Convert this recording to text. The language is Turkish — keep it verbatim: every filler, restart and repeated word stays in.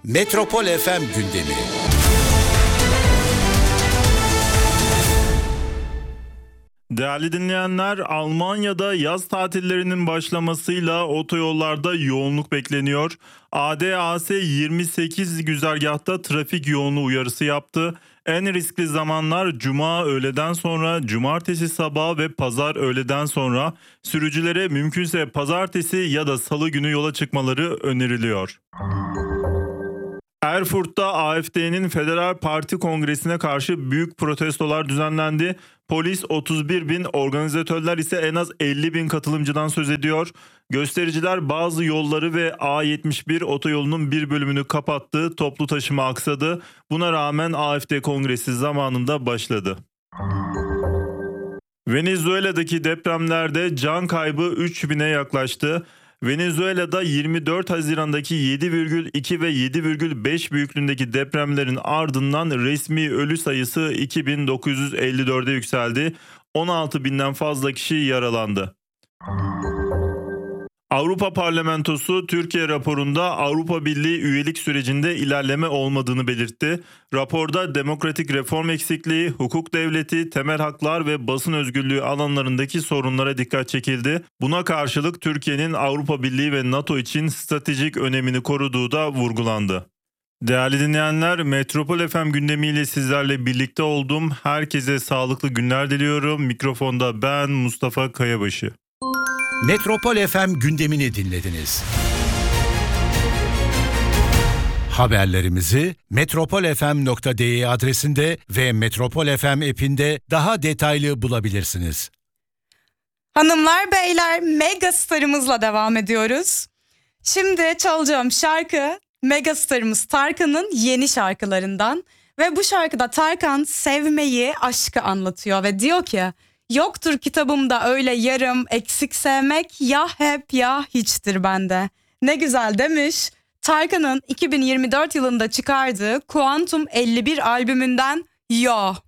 Metropol F M gündemi. Değerli dinleyenler, Almanya'da yaz tatillerinin başlamasıyla otoyollarda yoğunluk bekleniyor. A D A S yirmi sekiz güzergahta trafik yoğunluğu uyarısı yaptı. En riskli zamanlar cuma öğleden sonra, cumartesi sabahı ve pazar öğleden sonra. Sürücülere mümkünse pazartesi ya da salı günü yola çıkmaları öneriliyor. Erfurt'ta A F D'nin Federal Parti Kongresi'ne karşı büyük protestolar düzenlendi. Polis otuz bir bin, organizatörler ise en az elli bin katılımcıdan söz ediyor. Göstericiler bazı yolları ve A yetmiş bir otoyolunun bir bölümünü kapattı, toplu taşıma aksadı. Buna rağmen A F D Kongresi zamanında başladı. Venezuela'daki depremlerde can kaybı üç bine yaklaştı. Venezuela'da yirmi dört Haziran'daki yedi virgül iki ve yedi virgül beş büyüklüğündeki depremlerin ardından resmi ölü sayısı iki bin dokuz yüz elli dörde yükseldi. on altı binden fazla kişi yaralandı. Avrupa Parlamentosu Türkiye raporunda Avrupa Birliği üyelik sürecinde ilerleme olmadığını belirtti. Raporda demokratik reform eksikliği, hukuk devleti, temel haklar ve basın özgürlüğü alanlarındaki sorunlara dikkat çekildi. Buna karşılık Türkiye'nin Avrupa Birliği ve NATO için stratejik önemini koruduğu da vurgulandı. Değerli dinleyenler, Metropol F M gündemiyle sizlerle birlikte oldum. Herkese sağlıklı günler diliyorum. Mikrofonda ben Mustafa Kayabaşı. Metropol F M gündemini dinlediniz. Haberlerimizi metropol f m nokta d e adresinde ve Metropol F M app'inde daha detaylı bulabilirsiniz. Hanımlar, beyler, megastarımızla devam ediyoruz. Şimdi çalacağım şarkı megastarımız Tarkan'ın yeni şarkılarından ve bu şarkıda Tarkan sevmeyi, aşkı anlatıyor ve diyor ki: yoktur kitabımda öyle yarım eksik sevmek, ya hep ya hiçtir bende. Ne güzel demiş. Tarkan'ın iki bin yirmi dört yılında çıkardığı Kuantum elli bir albümünden Yo.